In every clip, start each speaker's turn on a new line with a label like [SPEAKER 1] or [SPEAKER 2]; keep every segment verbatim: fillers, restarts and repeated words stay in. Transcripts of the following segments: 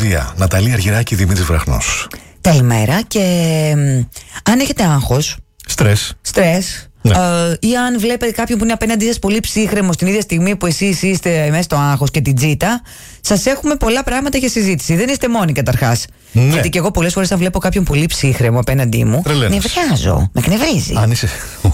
[SPEAKER 1] μελωδία. Ναταλή Αργυράκη, Δημήτρης Βραχνός.
[SPEAKER 2] Καλημέρα και ε, αν έχετε άγχος,
[SPEAKER 1] Στρες.
[SPEAKER 2] Στρες. Ναι. Uh, ή αν βλέπετε κάποιον που είναι απέναντί σας πολύ ψύχρεμο την ίδια στιγμή που εσείς είστε μέσα στο άγχος και την τζίτα, σας έχουμε πολλά πράγματα για συζήτηση. Δεν είστε μόνοι καταρχάς. Ναι. Γιατί και εγώ πολλές φορές αν βλέπω κάποιον πολύ ψύχρεμο απέναντί μου, νευριάζω, με εκνευρίζει.
[SPEAKER 1] Αν είσαι.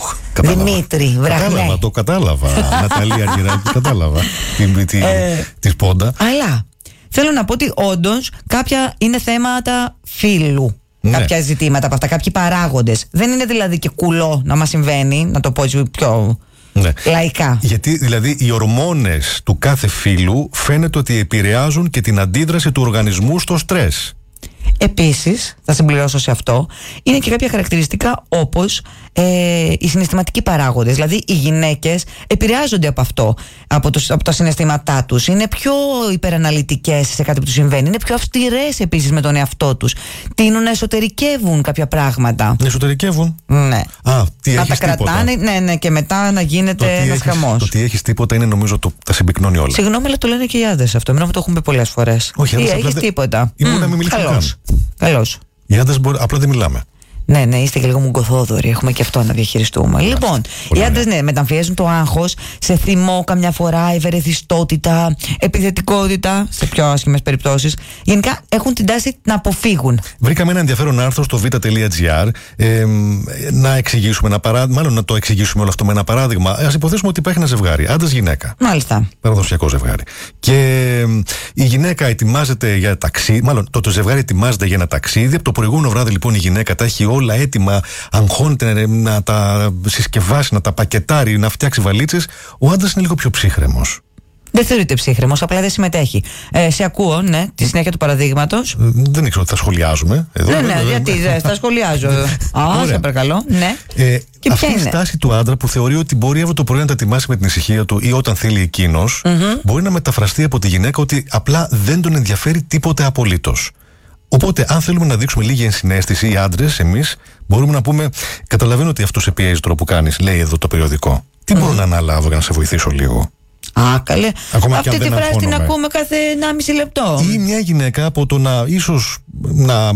[SPEAKER 2] Δημήτρη, Βραχνέ.
[SPEAKER 1] Κατάλαβα, το κατάλαβα. Ναταλή Αργυράκη, κατάλαβα. Την τη πόντα.
[SPEAKER 2] Αλλά θέλω να πω ότι όντως κάποια είναι θέματα φίλου. Ναι. Κάποια ζητήματα από αυτά, κάποιοι παράγοντες. Δεν είναι δηλαδή και κουλό να μας συμβαίνει, να το πω έτσι πιο ναι. λαϊκά.
[SPEAKER 1] Γιατί δηλαδή οι ορμόνες του κάθε φύλου φαίνεται ότι επηρεάζουν και την αντίδραση του οργανισμού στο στρες.
[SPEAKER 2] Επίσης, θα συμπληρώσω σε αυτό, είναι και κάποια χαρακτηριστικά όπως ε, οι συναισθηματικοί παράγοντες. Δηλαδή οι γυναίκες επηρεάζονται από αυτό, από, το, από τα συναισθήματά τους. Είναι πιο υπεραναλυτικές σε κάτι που τους συμβαίνει. Είναι πιο αυστηρές επίσης με τον εαυτό τους. Τείνουν να εσωτερικεύουν κάποια πράγματα.
[SPEAKER 1] Να εσωτερικεύουν.
[SPEAKER 2] Ναι.
[SPEAKER 1] Α, τι
[SPEAKER 2] να
[SPEAKER 1] έχεις
[SPEAKER 2] τα κρατάνε,
[SPEAKER 1] τίποτα.
[SPEAKER 2] ναι, ναι, και μετά να γίνεται ένας χαμός.
[SPEAKER 1] Το ότι έχεις τίποτα είναι νομίζω το, τα συμπυκνώνει όλα.
[SPEAKER 2] Συγγνώμη, αλλά το λένε και οι άντρες αυτό. Εμένα μου το έχουν πει πολλές φορές.
[SPEAKER 1] Όχι,
[SPEAKER 2] τι έχεις τίποτα.
[SPEAKER 1] Ήμουν να μην μιλήσω καν.
[SPEAKER 2] Καλώς.
[SPEAKER 1] Οι άντρες μπορεί, απλά δεν μιλάμε.
[SPEAKER 2] Ναι, ναι, είστε και λίγο μουγκοθόδωροι. Έχουμε και αυτό να διαχειριστούμε. Άς, λοιπόν, οι άντρες ναι, μεταμφιέζουν το άγχος σε θυμό καμιά φορά, ευερεθιστότητα, επιθετικότητα, σε πιο άσχημες περιπτώσεις. Γενικά έχουν την τάση να αποφύγουν.
[SPEAKER 1] Βρήκαμε ένα ενδιαφέρον άρθρο στο β.gr ε, να εξηγήσουμε ένα παράδειγμα, μάλλον να το εξηγήσουμε όλο αυτό με ένα παράδειγμα. Ας υποθέσουμε ότι υπάρχει ένα ζευγάρι, άντρας-γυναίκα.
[SPEAKER 2] Μάλιστα.
[SPEAKER 1] Παραδοσιακό ζευγάρι. Και ε, η γυναίκα ετοιμάζεται για ταξίδι, μάλλον το, το ζευγάρι ετοιμάζεται για ένα ταξίδι. Από το προηγούμενο βράδυ λοιπόν η γυναίκα τα έχει όλα έτοιμα, αγχώνεται να τα συσκευάσει, να τα πακετάρει, να φτιάξει βαλίτσες. Ο άντρας είναι λίγο πιο ψύχρεμος. Δεν
[SPEAKER 2] θεωρείται ψύχρεμος, απλά δεν συμμετέχει. Ε, σε ακούω, ναι, τη συνέχεια του παραδείγματος.
[SPEAKER 1] Ε, δεν ήξερα ότι θα σχολιάζουμε. Εδώ,
[SPEAKER 2] ναι, ναι, γιατί δεν θα σχολιάζω. Α, σε παρακαλώ. Ναι.
[SPEAKER 1] Ε, και αυτή η στάση του άντρα που θεωρεί ότι μπορεί αυτό το πρωί να τα ετοιμάσει με την ησυχία του ή όταν θέλει εκείνος, mm-hmm. μπορεί να μεταφραστεί από τη γυναίκα ότι απλά δεν τον ενδιαφέρει τίποτε απολύτως. Οπότε, αν θέλουμε να δείξουμε λίγη ενσυναίσθηση, οι άντρες, εμείς, μπορούμε να πούμε: καταλαβαίνω ότι αυτό σε πιέζει τώρα που κάνεις, λέει εδώ το περιοδικό. Τι mm. μπορώ να αναλάβω για να σε βοηθήσω λίγο.
[SPEAKER 2] Α, καλέ. Ακόμα αυτή τη φράση την ακούμε κάθε ενάμιση λεπτό.
[SPEAKER 1] Ή μια γυναίκα από το να ίσως να,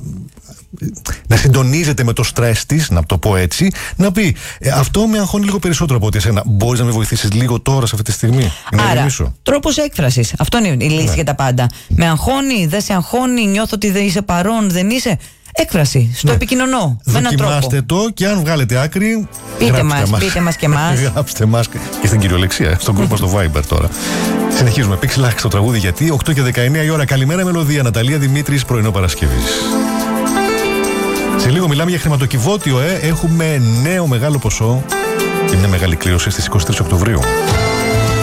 [SPEAKER 1] να συντονίζεται με το στρες της, να το πω έτσι, να πει ε, αυτό με αγχώνει λίγο περισσότερο από ότι εσένα. Μπορείς να με βοηθήσεις λίγο τώρα σε αυτή τη στιγμή?
[SPEAKER 2] Άρα, τρόπος έκφρασης. Αυτό είναι η λύση ναι. για τα πάντα. Με αγχώνει, δεν σε αγχώνει, νιώθω ότι δεν είσαι παρόν, δεν είσαι. Έκφραση, στο ναι. επικοινωνώ.
[SPEAKER 1] Δοκιμάστε το και αν βγάλετε άκρη.
[SPEAKER 2] Πείτε μας, μας, πείτε μας και μας.
[SPEAKER 1] Γράψτε μας και στην κυριολεξία, στον group μας στο Viber τώρα. Συνεχίζουμε. Πήξε like στο τραγούδι γιατί οκτώ και δεκαεννιά η ώρα. Καλημέρα μελωδία. Ναταλία Δημήτρης, πρωινό Παρασκευής. Σε λίγο μιλάμε για χρηματοκιβώτιο, ε. Έχουμε νέο μεγάλο ποσό και μια μεγάλη κλήρωση στις είκοσι τρεις Οκτωβρίου.